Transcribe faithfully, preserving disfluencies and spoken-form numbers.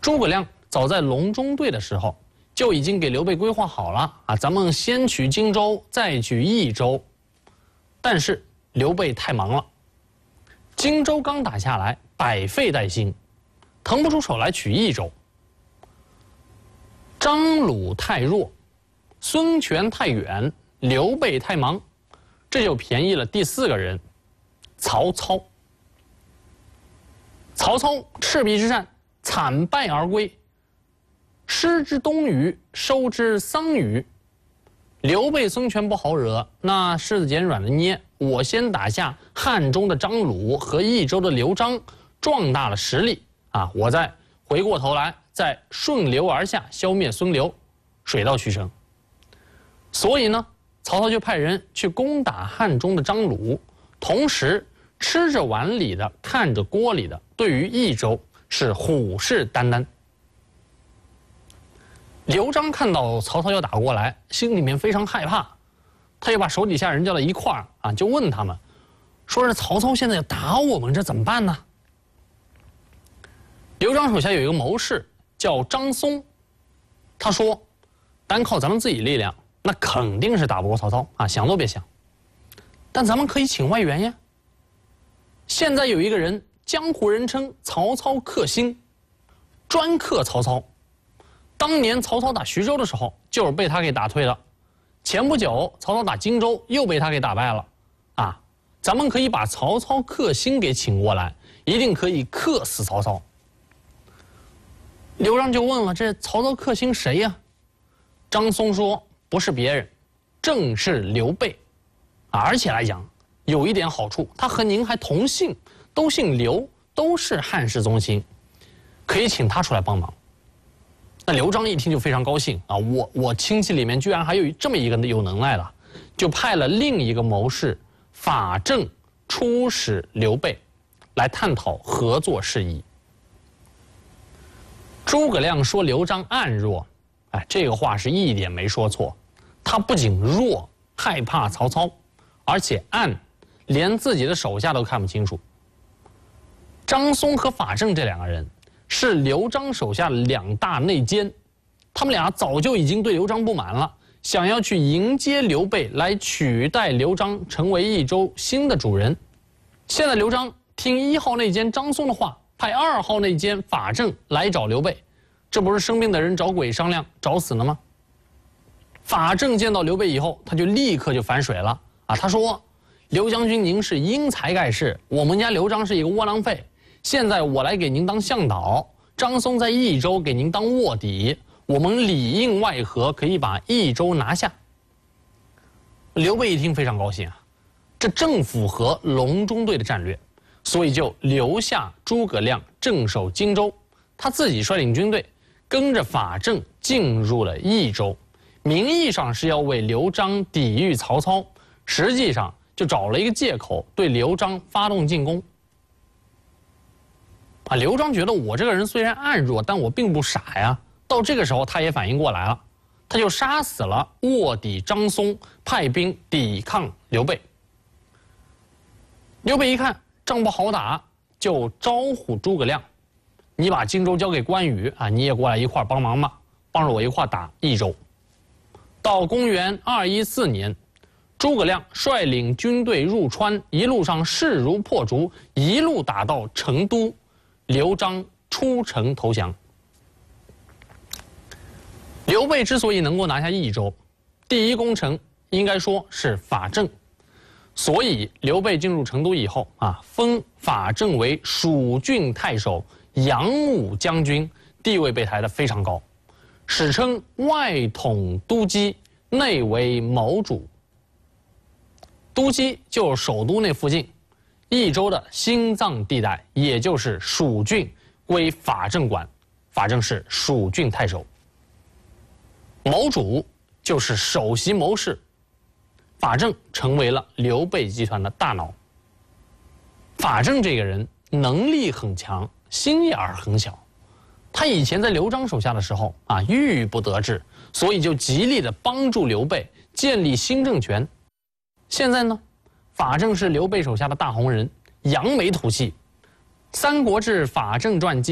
诸葛亮早在隆中对的时候，就已经给刘备规划好了啊，咱们先取荆州，再取益州。但是刘备太忙了，荆州刚打下来，百废待兴，腾不出手来取益州。张鲁太弱，孙权太远，刘备太忙，这就便宜了第四个人，曹操。曹操赤壁之战惨败而归，失之东隅，收之桑榆。刘备、孙权不好惹，那柿子捡软的捏。我先打下汉中的张鲁和益州的刘璋，壮大了实力啊！我再回过头来，再顺流而下，消灭孙刘，水到渠成。所以呢，曹操就派人去攻打汉中的张鲁，同时吃着碗里的，看着锅里的，对于益州是虎视眈眈。刘璋看到曹操要打过来，心里面非常害怕，他又把手底下人叫到一块儿啊，就问他们，说是曹操现在要打我们，这怎么办呢？刘璋手下有一个谋士叫张松，他说，单靠咱们自己力量，那肯定是打不过曹操啊，想都别想。但咱们可以请外援呀。现在有一个人，江湖人称曹操克星，专克曹操。当年曹操打徐州的时候，就是被他给打退了。前不久，曹操打荆州，又被他给打败了。啊，咱们可以把曹操克星给请过来，一定可以克死曹操。刘璋就问了：“这曹操克星谁呀？”张松说：“不是别人，正是刘备。而且来讲，有一点好处，他和您还同姓，都姓刘，都是汉室宗亲，可以请他出来帮忙。”那刘璋一听就非常高兴啊！我我亲戚里面居然还有这么一个有能耐的，就派了另一个谋士法正出使刘备，来探讨合作事宜。诸葛亮说刘璋暗弱，哎，这个话是一点没说错。他不仅弱，害怕曹操，而且暗，连自己的手下都看不清楚。张松和法正这两个人是刘璋手下两大内奸，他们俩早就已经对刘璋不满了，想要去迎接刘备来取代刘璋成为益州新的主人。现在刘璋听一号内奸张松的话，派二号内奸法正来找刘备，这不是生病的人找鬼商量，找死了吗？法正见到刘备以后，他就立刻就反水了啊！他说：“刘将军您是英才盖世，我们家刘璋是一个窝囊废。现在我来给您当向导，张松在益州给您当卧底，我们里应外合，可以把益州拿下。”刘备一听非常高兴啊，这正符合隆中对的战略，所以就留下诸葛亮镇守荆州，他自己率领军队跟着法正进入了益州，名义上是要为刘璋抵御曹操，实际上就找了一个借口对刘璋发动进攻。啊，刘璋觉得我这个人虽然暗弱，但我并不傻呀。到这个时候，他也反应过来了，他就杀死了卧底张松，派兵抵抗刘备。刘备一看仗不好打，就招呼诸葛亮：“你把荆州交给关羽啊，你也过来一块帮忙吧，帮着我一块打益州。”到公元二一四年，诸葛亮率领军队入川，一路上势如破竹，一路打到成都。刘璋出城投降。刘备之所以能够拿下益州，第一功臣应该说是法正，所以刘备进入成都以后啊，封法正为蜀郡太守、扬武将军，地位被抬得非常高，史称外统都督，内为谋主。都督就是首都那附近。益州的心脏地带，也就是蜀郡，归法正管，法正是蜀郡太守。谋主就是首席谋士，法正成为了刘备集团的大脑。法正这个人能力很强，心眼儿很小，他以前在刘璋手下的时候啊，郁郁不得志，所以就极力的帮助刘备建立新政权。现在呢，法正是刘备手下的大红人，扬眉吐气。《三国志·法正传记》